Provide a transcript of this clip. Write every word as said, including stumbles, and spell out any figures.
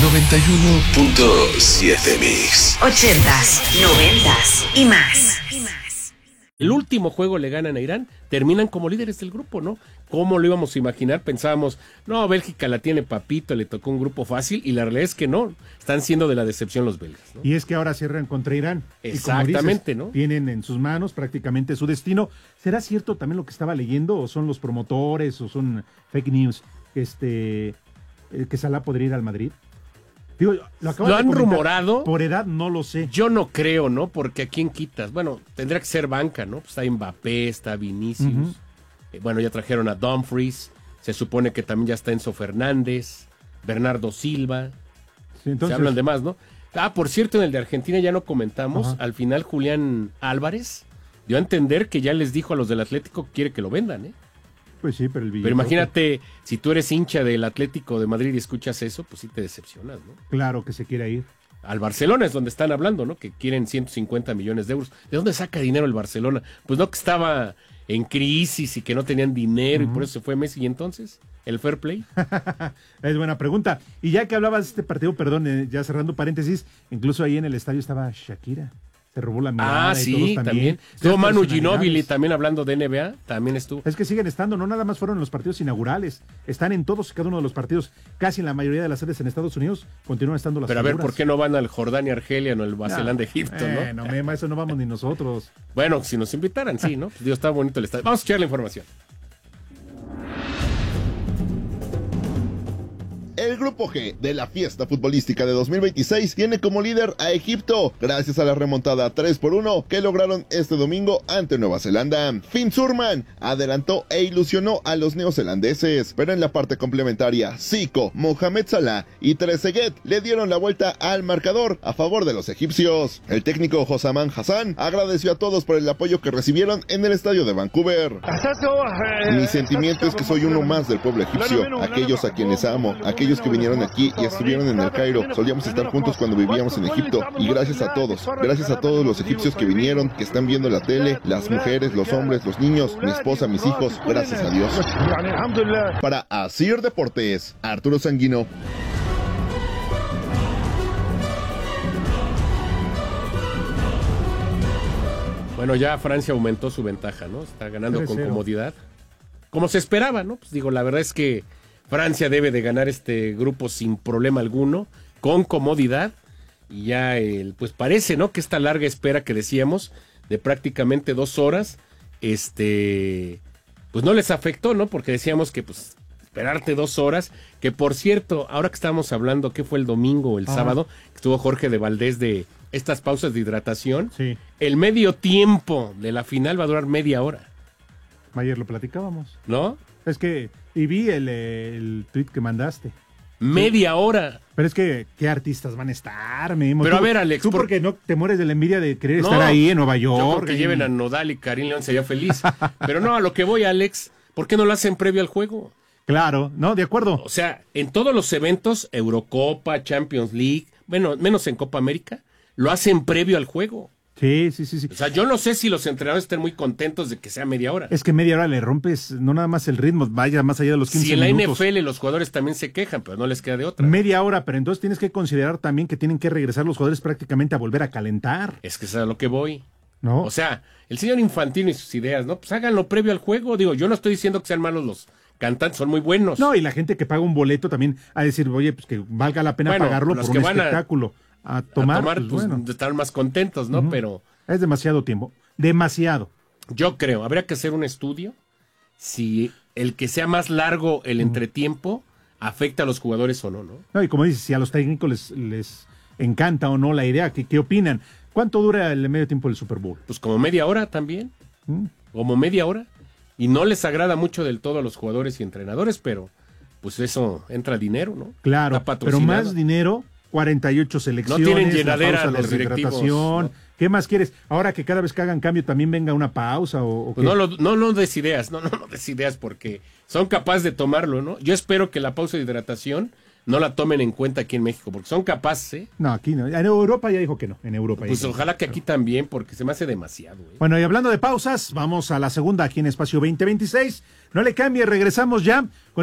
noventa y uno punto siete Mix. Ochentas, noventas y más. El último juego le ganan a Irán, terminan como líderes del grupo, ¿no? ¿Cómo lo íbamos a imaginar? Pensábamos, no, Bélgica la tiene papito, le tocó un grupo fácil, y la realidad es que no, están siendo de la decepción los belgas, ¿no? Y es que ahora cierran contra Irán. Exactamente, y como dices, ¿no? Tienen en sus manos prácticamente su destino. ¿Será cierto también lo que estaba leyendo, o son los promotores, o son fake news, este, eh, que Salah podría ir al Madrid? Digo, lo, lo han comentar. rumorado. Por edad no lo sé. Yo no creo, ¿no? Porque ¿a quién quitas? Bueno, tendría que ser banca, ¿no? Pues está Mbappé, está Vinicius. Uh-huh. eh, bueno, ya trajeron a Dumfries. Se supone que también ya está Enzo Fernández, Bernardo Silva. Sí, entonces... Se hablan de más, ¿no? Ah, por cierto, en el de Argentina ya no comentamos. Uh-huh. Al final Julián Álvarez dio a entender que ya les dijo a los del Atlético que quiere que lo vendan, ¿eh? Pues sí, pero el billete. Pero imagínate, si tú eres hincha del Atlético de Madrid y escuchas eso, pues sí te decepcionas, ¿no? Claro que se quiere ir. Al Barcelona es donde están hablando, ¿no? Que quieren ciento cincuenta millones de euros. ¿De dónde saca dinero el Barcelona? Pues no, que estaba en crisis y que no tenían dinero, uh-huh, y por eso se fue Messi. ¿Y entonces? ¿El fair play? Es buena pregunta. Y ya que hablabas de este partido, perdón, eh, ya cerrando paréntesis, incluso ahí en el estadio estaba Shakira. Se robó la mirada. Ah, sí, y todos también. también. Estuvo Manu Ginóbili también hablando de N B A, también estuvo. Es que siguen estando, no nada más fueron en los partidos inaugurales, están en todos y cada uno de los partidos, casi en la mayoría de las sedes en Estados Unidos, continúan estando las Pero figuras. A ver, ¿por qué no van al Jordania, Argelia, no el Barcelona de Egipto, eh, no? No, mema, eso no vamos ni nosotros. Bueno, si nos invitaran, sí, ¿no? Pues Dios, está bonito el estadio. Vamos a escuchar la información. El grupo G de la fiesta futbolística de dos mil veintiséis tiene como líder a Egipto, gracias a la remontada tres por uno que lograron este domingo ante Nueva Zelanda. Finn Surman adelantó e ilusionó a los neozelandeses, pero en la parte complementaria, Zico, Mohamed Salah y Trezeguet le dieron la vuelta al marcador a favor de los egipcios. El técnico Josaman Hassan agradeció a todos por el apoyo que recibieron en el estadio de Vancouver. Mi sentimiento es que soy uno más del pueblo egipcio, aquellos a quienes amo, aquellos que vinieron aquí y estuvieron en el Cairo. Solíamos estar juntos cuando vivíamos en Egipto, y gracias a todos, gracias a todos los egipcios que vinieron, que están viendo la tele, las mujeres, los hombres, los niños, mi esposa, mis hijos, gracias a Dios. Para Asir Deportes, Arturo Sanguino. Bueno, ya Francia aumentó su ventaja, ¿no? Está ganando con comodidad, como se esperaba, ¿no? Pues digo, la verdad es que Francia debe de ganar este grupo sin problema alguno, con comodidad, y ya, el, pues parece, ¿no?, que esta larga espera que decíamos, de prácticamente dos horas, este, pues no les afectó, ¿no?, porque decíamos que, pues, esperarte dos horas, que por cierto, ahora que estábamos hablando, ¿qué fue el domingo o el ah. sábado? Que estuvo Jorge de Valdés de estas pausas de hidratación, sí. El medio tiempo de la final va a durar media hora. Ayer lo platicábamos. ¿No? Es que, y vi el, el tweet que mandaste. Media sí. hora. Pero es que, ¿qué artistas van a estar, Memo? Pero tú, a ver, Alex. Tú por... porque no te mueres de la envidia de querer no, estar ahí en Nueva York. Yo creo que y... lleven a Nodal y Karim León, sería feliz. Pero no, a lo que voy, Alex, ¿por qué no lo hacen previo al juego? Claro, no, de acuerdo. O sea, en todos los eventos, Eurocopa, Champions League, bueno, menos en Copa América, lo hacen previo al juego. Sí, sí, sí, sí. O sea, yo no sé si los entrenadores estén muy contentos de que sea media hora. Es que media hora le rompes, no nada más el ritmo, vaya más allá de los quince minutos. Si en la minutos. N F L los jugadores también se quejan, pero no les queda de otra. Media hora, pero entonces tienes que considerar también que tienen que regresar los jugadores prácticamente a volver a calentar. Es que es a lo que voy. ¿No? O sea, el señor Infantino y sus ideas, ¿no? Pues háganlo previo al juego. Digo, yo no estoy diciendo que sean malos los cantantes, son muy buenos. No, y la gente que paga un boleto también a decir, oye, pues que valga la pena bueno, pagarlo por un espectáculo. A, a tomar, a tomar pues, pues, bueno. estar más contentos, ¿no? Uh-huh. Pero es demasiado tiempo, demasiado. Yo creo, habría que hacer un estudio si el que sea más largo el entretiempo afecta a los jugadores o no, ¿no? No, y como dices, si a los técnicos les, les encanta o no la idea, ¿qué, qué opinan? ¿Cuánto dura el medio tiempo del Super Bowl? Pues como media hora también, ¿Mm? como media hora. Y no les agrada mucho del todo a los jugadores y entrenadores, pero pues eso entra dinero, ¿no? Claro, pero más dinero, cuarenta y ocho selecciones, no tienen llenadera la pausa, los directivos, ¿no? ¿Qué más quieres? Ahora que cada vez que hagan cambio también venga una pausa o, o pues no, lo, no, no des ideas, no, no, no des ideas porque son capaces de tomarlo, ¿no? Yo espero que la pausa de hidratación no la tomen en cuenta aquí en México, porque son capaces, ¿eh? No, aquí no. En Europa ya dijo que no, en Europa. Pues ya ojalá que aquí también, porque se me hace demasiado, ¿eh? Bueno, y hablando de pausas, vamos a la segunda aquí en Espacio veinte veintiséis. No le cambie, regresamos ya con